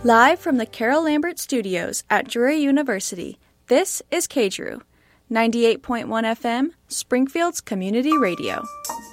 Live from the Carol Lambert Studios at Drury University, this is KDRU, 98.1 FM, Springfield's Community Radio.